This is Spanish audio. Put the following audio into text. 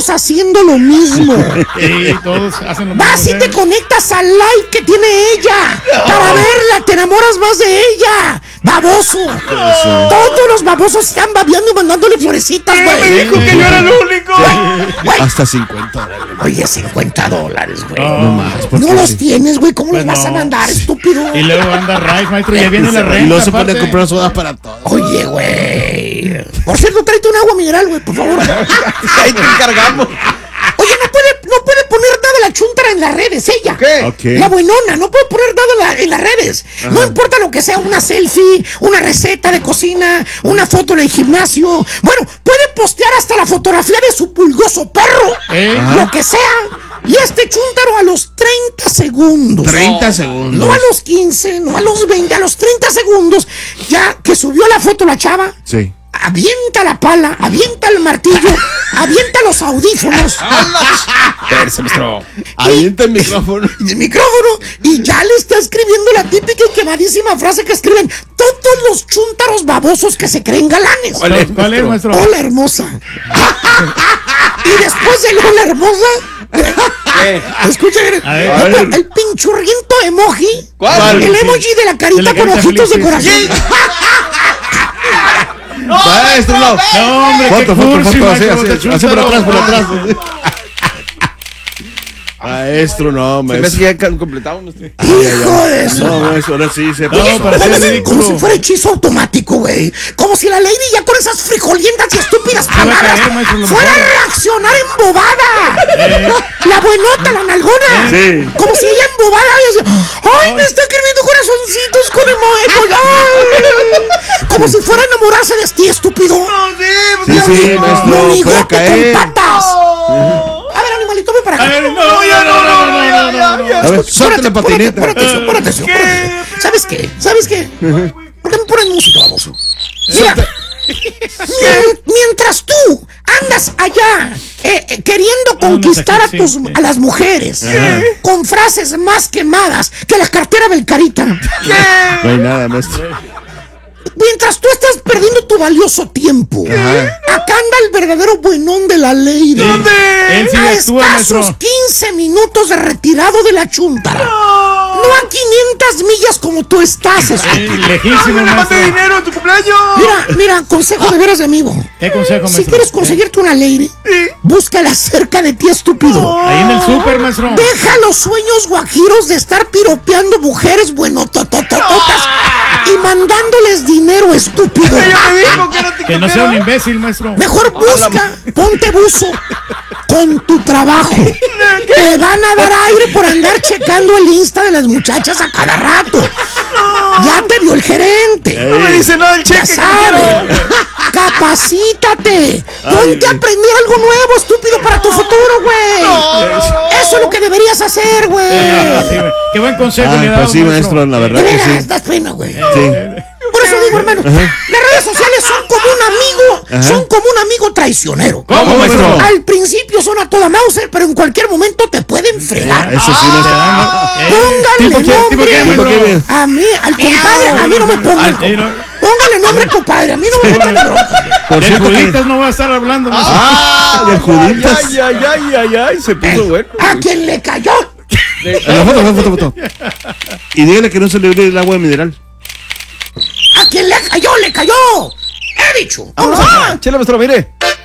todos haciendo lo mismo. Sí, todos hacen lo mismo. Vas y te conectas al live que tiene ella. Para verla, te enamoras más de ella. Baboso. Todos los babosos están babeando y mandándole florecitas, güey. Me dijo que yo era el único. Güey. Hasta $50. Oye, $50, güey. No más. No los tienes, güey. ¿Cómo los vas a mandar, estúpido? Y luego anda Rice, maestro, ya viene la renta. Y luego se pone aparte. a comprar sodas para todos. Oye, güey. Por cierto, tráete un agua mineral, güey, por favor. Ahí te encargamos. Oye, no puede poner nada la chuntara en las redes, ella. ¿Qué? Ok. La buenona, no puede poner nada en las redes. No importa lo que sea, una selfie, una receta de cocina, una foto en el gimnasio. Bueno, puede postear hasta la fotografía de su pulgoso perro. Lo que sea. Y este chúntaro a los 30 segundos. 30 segundos. No a los 15, no a los 20, a los 30 segundos. Ya que subió la foto la chava. Sí. Avienta la pala, avienta el martillo, avienta los audífonos. Espérese, maestro. Avienta el micrófono. El micrófono y ya le está escribiendo la típica y quemadísima frase que escriben todos los chúntaros babosos que se creen galanes. ¿Cuál es, maestro? Hola, hermosa. Y después de hola, hermosa, escucha, A ver. el pinchurriento emoji. ¿Cuál? El emoji de la carita De la con carita ojitos de feliz, corazón. Maestro, no. No, hombre, qué cursi, Foto, maestro, así por atrás, por atrás. Maestro, no, Se me hace maestro. que ya completamos, maestro. Hijo de eso. No, maestro, ahora sí se No, pasó. para ser ridículo. Como si fuera hechizo automático, güey. Como si la lady ya con esas frijolientas y estúpidas va a palabras caer, maestro, lo fuera a mejor. reaccionar embobada. La buenota, la nalgona. Sí. Como si ella embobada y así, ay, me está escribiendo corazoncitos con emoji. Ay. Como si fuera a enamorarse de ti, estúpido. Sí, maestro, Monigote puede caer. con patas. A ver, animalito, ven para acá. A ver, no. A ver, suelta la patineta. Pon atención. ¿Sabes qué? ¿Por qué me ponen música, baboso? Mira, mientras tú andas allá queriendo conquistar a las mujeres con frases más quemadas que la cartera del Carita. No hay nada, maestro. Mientras tú estás perdiendo tu valioso tiempo, acá anda el verdadero buenón de la ley. Él sí A actúa, escasos maestro. 15 minutos de retirado de la chuntara. No a 500 millas como tú estás, estúpido. Lejísimo, maestro. dinero en tu cumpleaños! Mira, consejo de veras de amigo. ¿Qué consejo, Si maestro? quieres conseguirte una lady, búscala cerca de ti, estúpido. Ahí en el súper, maestro. Deja los sueños guajiros de estar piropeando mujeres buenototototas y mandándoles dinero, estúpido. Que no sea un imbécil, maestro. Mejor busca, ponte buzo con tu trabajo. Te van a dar aire por andar checando el Insta de las muchachas a cada rato. Ya te vio el gerente. No me dice nada el Ya cheque. sabe. Capacítate. Ponte a aprender algo nuevo, estúpido, para tu futuro, güey. Eso es lo que deberías hacer, güey. Sí, qué buen consejo le da, Pues sí, maestro, la De verdad que veras, sí. das pena, güey. Sí. Por eso digo, hermano, las redes sociales son como un amigo traicionero. ¿Cómo, maestro? Al principio son a toda Mauser, pero en cualquier momento te pueden fregar. Eso sí, maestro. Póngale ¿Tipo qué, nombre. maestro? A mí, al compadre, a mí no me pongan. Póngale nombre, compadre, a mí no me metan en bronca. Por De cierto que... Juditas no va a estar hablando, maestro. De Juditas. Ay, se puso bueno. A quien le cayó. La foto. Y dígale que no se le olvide el agua mineral. A quien le cayó, le cayó. He dicho. Vamos a Chela, maestro, mire.